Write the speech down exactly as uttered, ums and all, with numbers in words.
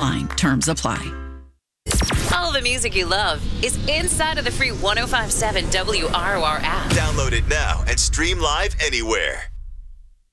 Terms apply. All the music you love is inside of the free one oh five point seven W R O R app. Download it now and stream live anywhere.